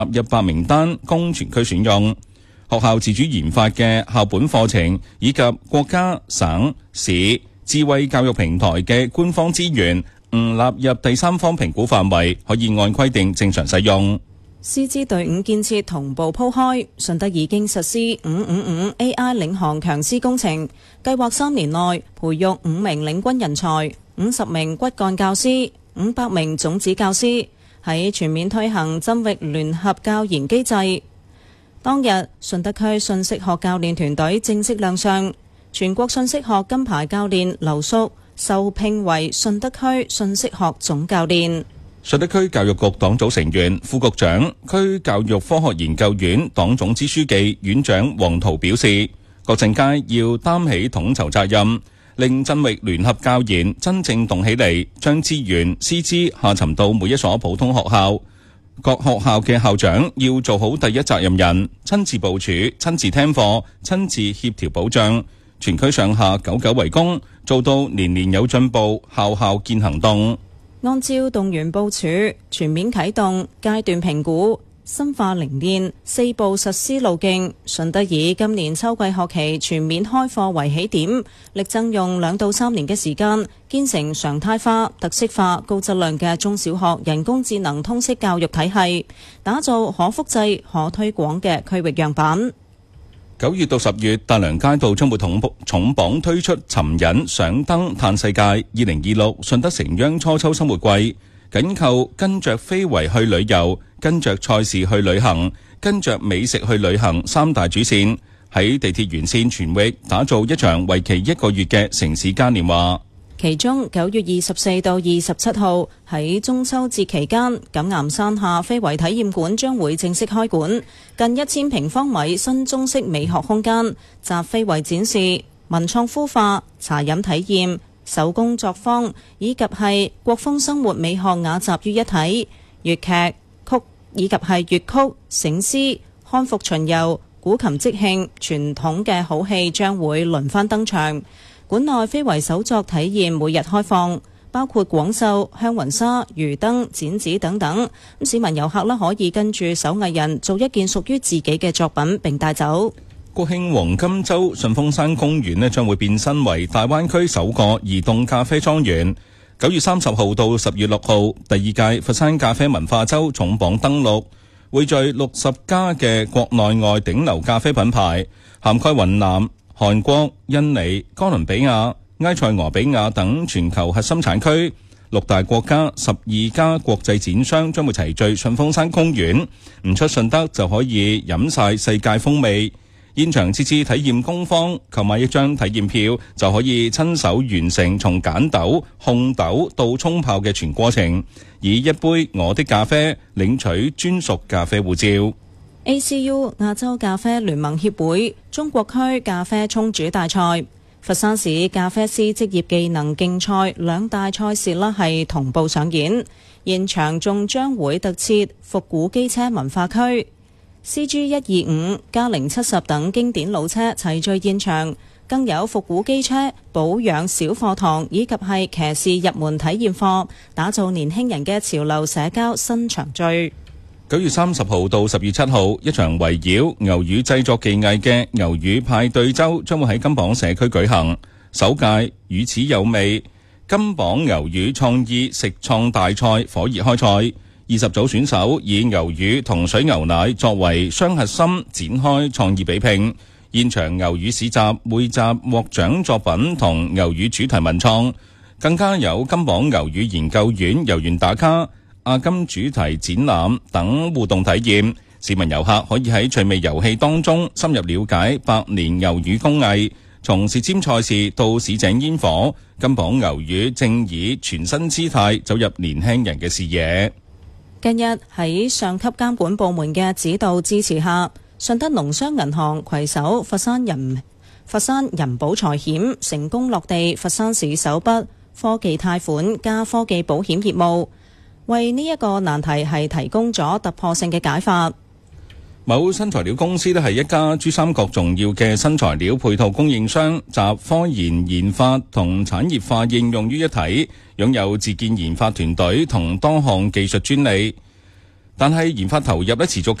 入白名單，供全區選用。學校自主研發嘅校本課程以及國家、省、市智慧教育平台嘅官方資源唔納入第三方評估範圍，可以按規定正常使用。 師資隊伍建設同步鋪開，順德已經實施555 AI 領航強師工程，計劃3年內培育5名領軍人才、50名骨幹教師、500名種子教師，喺全面推行增域聯合教研機制。當日，順德區信息學教練團隊正式亮相，全國信息學金牌教練劉叔受聘為順德區信息學總教練。 順德區教育局黨組成員、副局長、區教育科學研究院黨總支書記、院長黃濤表示，各政階要擔起統籌責任，令增域聯合教研真正動起嚟，將資源、師資下沉到每一所普通學校。各學校嘅校長要做好第一責任人，親自部署、親自聽課、親自協調保障，全區上下久久為功，做到年年有進步，校校見行動。 按照動員部署、全面啟動、階段評估、深化凝練4步實施路徑，順德以今年秋季學期全面開課為起點，力爭用2到3年嘅時間，建成常態化、特色化、高質量嘅中小學人工智能通識教育體系，打造可複製、可推廣嘅區域樣板。 9月到10月，大良街道將會重磅推出尋隱賞燈嘆世界2026順德城央初秋生活季，緊扣跟着非遺去旅遊、跟着賽事去旅行、跟着美食去旅行3大主線，喺地鐵沿線全域打造一場為期1個月嘅城市嘉年華。 其中9月24到27號喺中秋節期間，錦岩山下非遺體驗館將會正式開館，近1000平方米新中式美學空間，集非遺展示、文創孵化、茶飲體驗、手工作坊以及係國風生活美學雅集於一體，粵劇、曲以及係粵曲、醒獅、漢服巡遊、古琴即興，傳統嘅好戲將會輪番登場。館內非遺手作體驗每日開放，包括廣繡、香雲紗、魚燈、剪紙等等。市民遊客可以跟住手藝人做一件屬於自己嘅作品並帶走。 國慶黃金週順峰山公園將會變身為大灣區首個移動咖啡莊園。9月30號到10月6號，第2屆佛山咖啡文化週重磅登陸，匯聚60家嘅國內外頂流咖啡品牌，涵蓋雲南、韓國、印尼、哥倫比亞、埃塞俄比亞等全球核心產區，6大國家12家國際展商將會齊聚順峰山公園，唔出順德就可以飲晒世界風味。現場設置體驗工坊，購買一張體驗票就可以親手完成從揀豆、烘豆到沖泡嘅全過程，以一杯我的咖啡領取專屬咖啡護照。 ACU 亞洲咖啡聯盟協會中國區咖啡沖煮大賽、佛山市咖啡師職業技能競賽2大賽事係同步上演，現場仲將會特設復古機車文化區，CG125、嘉陵70等經典老車齊聚現場，更有復古機車保養小課堂以及係騎士入門體驗課，打造年輕人嘅潮流社交新場聚。 9月30號到10月7號，一場圍繞牛乳製作技藝嘅牛乳派對周將會喺金榜社區舉行。首屆乳齒有味金榜牛乳創意食創大賽火熱開賽，20組選手以牛乳同水牛奶作為雙核心展開創意比拼。現場牛乳市集匯集獲獎作品同牛乳主題文創，更加有金榜牛乳研究院遊園打卡、阿金主題展覽等互動體驗，市民遊客可以喺趣味遊戲當中深入了解百年牛乳工藝，從舌尖賽事到市井煙火，金榜牛乳正以全新姿態走入年輕人嘅視野。 近日喺上級監管部門嘅指導支持下，順德農商銀行攜手佛山人保財險成功落地佛山市首筆科技貸款加科技保險業務，為呢一個難題係提供咗突破性嘅解法。 某新材料公司係一家珠三角重要嘅新材料配套供應商，集科研發同產業化應用於一體，擁有自建研發團隊同多項技術專利。 但係研發投入持續